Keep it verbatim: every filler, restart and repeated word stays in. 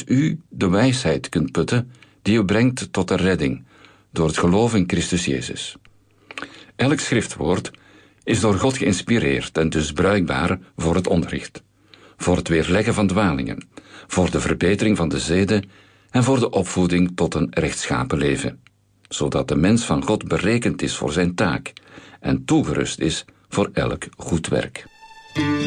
uit u de wijsheid kunt putten die u brengt tot de redding, door het geloof in Christus Jezus. Elk schriftwoord is door God geïnspireerd en dus bruikbaar voor het onderricht, voor het weerleggen van dwalingen, voor de verbetering van de zeden en voor de opvoeding tot een rechtschapen leven, zodat de mens van God berekend is voor zijn taak en toegerust is voor elk goed werk.